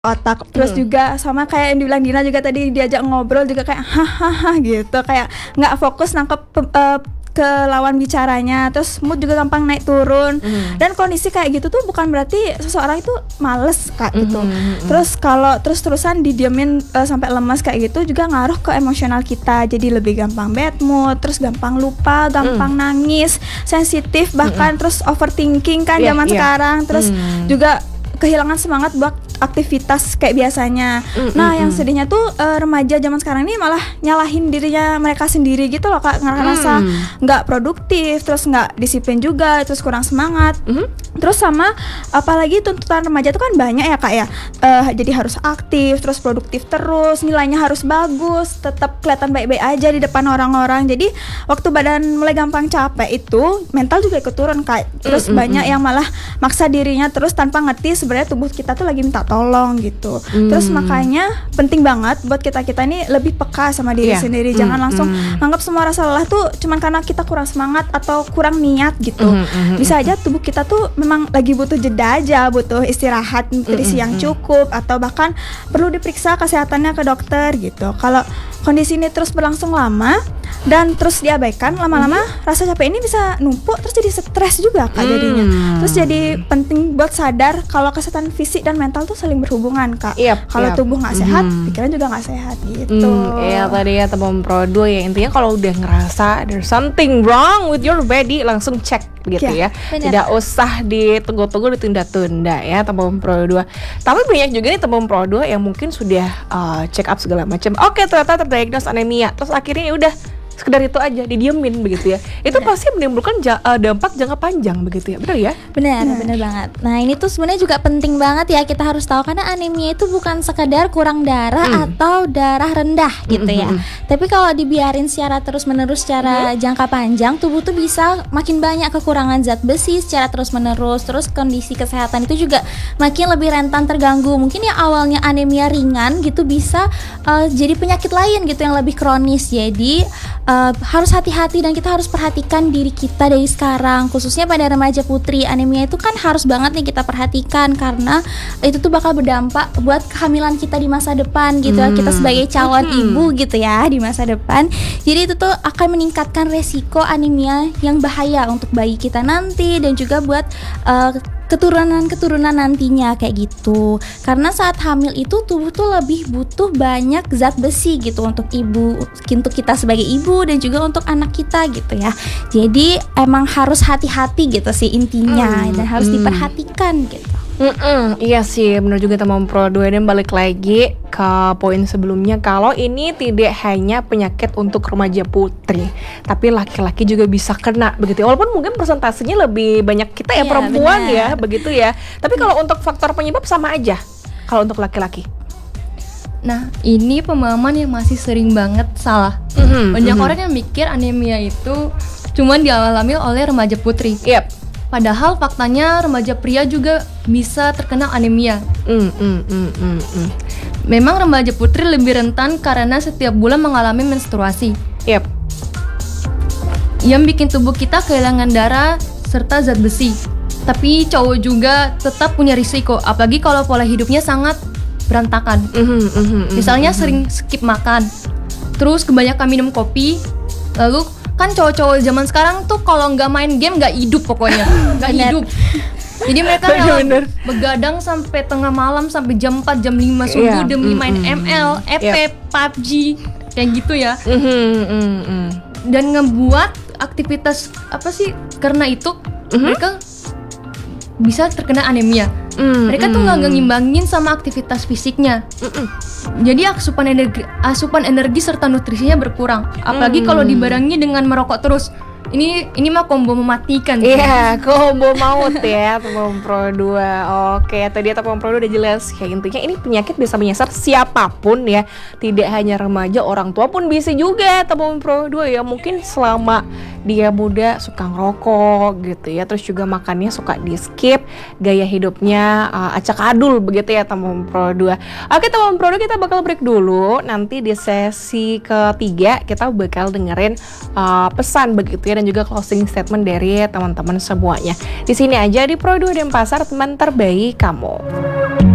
otak. Terus juga sama kayak yang dibilang Dina juga tadi, diajak ngobrol juga kayak hahaha gitu, kayak nggak fokus nangkep ke lawan bicaranya, terus mood juga gampang naik turun. Dan kondisi kayak gitu tuh bukan berarti seseorang itu males Kak gitu. Terus kalau terus-terusan didiemin sampai lemas kayak gitu juga ngaruh ke emosional kita, jadi lebih gampang bad mood, terus gampang lupa, gampang nangis, sensitif, bahkan terus overthinking kan zaman sekarang, terus juga kehilangan semangat buat aktivitas kayak biasanya. Nah, yang sedihnya tuh remaja zaman sekarang ini malah nyalahin dirinya mereka sendiri gitu loh Kak, ngerasa nggak produktif, terus nggak disiplin juga, terus kurang semangat. Terus sama apalagi tuntutan remaja tuh kan banyak ya Kak ya, jadi harus aktif, terus produktif terus, nilainya harus bagus, tetap kelihatan baik-baik aja di depan orang-orang. Jadi waktu badan mulai gampang capek itu, mental juga ikut turun Kak. Terus banyak yang malah maksa dirinya terus tanpa ngerti sebenarnya tubuh kita tuh lagi minta tolong gitu. Terus makanya penting banget buat kita ini lebih peka sama diri sendiri. Jangan langsung anggap semua rasa lelah tuh cuman karena kita kurang semangat atau kurang niat gitu. Bisa aja tubuh kita tuh memang lagi butuh jeda aja, butuh istirahat, nutrisi yang cukup, atau bahkan perlu diperiksa kesehatannya ke dokter gitu. Kalau kondisi ini terus berlangsung lama dan terus diabaikan, lama-lama rasa capek ini bisa numpuk, terus jadi stres juga Kak jadinya. Terus jadi penting buat sadar kalau kesehatan fisik dan mental tuh saling berhubungan Kak. Kalau tubuh nggak sehat, pikiran juga nggak sehat gitu. Tadi ya teman Pro2 ya, intinya kalau udah ngerasa there's something wrong with your body, langsung cek begitu ya. Tidak usah ditunggu-tunggu, ditunda-tunda ya teman Pro2. Tapi banyak juga nih teman Pro2 yang mungkin sudah check up segala macam. Oke, ternyata terdiagnos anemia. Terus akhirnya ya udah sekedar itu aja didiemin begitu ya. Itu pasti menimbulkan dampak jangka panjang begitu ya. Benar ya? Benar banget. Nah, ini tuh sebenarnya juga penting banget ya kita harus tahu, karena anemia itu bukan sekadar kurang darah atau darah rendah gitu ya. Tapi kalau dibiarin secara terus-menerus secara jangka panjang, tubuh tuh bisa makin banyak kekurangan zat besi secara terus-menerus. Terus kondisi kesehatan itu juga makin lebih rentan terganggu. Mungkin yang awalnya anemia ringan gitu bisa jadi penyakit lain gitu yang lebih kronis. Jadi harus hati-hati dan kita harus perhatikan diri kita dari sekarang, khususnya pada remaja putri. Anemia itu kan harus banget nih kita perhatikan, karena itu tuh bakal berdampak buat kehamilan kita di masa depan gitu ya. Kita sebagai calon ibu gitu ya di masa depan. Jadi itu tuh akan meningkatkan resiko anemia yang bahaya untuk bayi kita nanti, dan juga buat keturunan nantinya kayak gitu. Karena saat hamil itu tubuh tuh lebih butuh banyak zat besi gitu untuk kita sebagai ibu, dan juga untuk anak kita gitu ya. Jadi emang harus hati-hati gitu sih intinya, dan harus diperhatikan gitu. Iya sih, benar juga teman Pro2. Dan balik lagi ke poin sebelumnya, kalau ini tidak hanya penyakit untuk remaja putri, tapi laki-laki juga bisa kena begitu. Walaupun mungkin persentasenya lebih banyak kita ya, perempuan ya, begitu ya. Tapi kalau untuk faktor penyebab sama aja kalau untuk laki-laki. Nah, ini pemahaman yang masih sering banget salah. Banyak orang yang mikir anemia itu cuma dialami oleh remaja putri. Padahal faktanya remaja pria juga bisa terkena anemia. Memang remaja putri lebih rentan karena setiap bulan mengalami menstruasi. Yang bikin tubuh kita kehilangan darah serta zat besi. Tapi cowok juga tetap punya risiko, apalagi kalau pola hidupnya sangat berantakan. Misalnya sering skip makan, terus kebanyakan minum kopi, lalu kan cowok-cowok zaman sekarang tuh kalau nggak main game nggak hidup pokoknya, nggak hidup. Jadi mereka begadang sampai tengah malam, sampai jam 4, jam 5 subuh demi main ML, EP, PUBG kayak gitu ya. Dan ngebuat aktivitas karena itu mereka bisa terkena anemia. Mereka tuh nggak ngimbangin sama aktivitas fisiknya. Jadi asupan energi serta nutrisinya berkurang. Apalagi kalau dibarengi dengan merokok terus. Ini mah combo mematikan. Combo maut ya teman Pro2. Oke, tadi teman Pro2 udah jelas ya, intinya ini penyakit bisa menyasar siapapun ya, tidak hanya remaja, orang tua pun bisa juga teman Pro2 ya. Mungkin selama dia muda suka ngerokok gitu ya, terus juga makannya suka di skip, gaya hidupnya acak-adul begitu ya teman Pro2. Oke teman Pro2, kita bakal break dulu. Nanti di sesi ketiga kita bakal dengerin pesan begitu ya, dan juga closing statement dari teman-teman semuanya. Di sini aja di Pro2 Denpasar, teman terbaik kamu.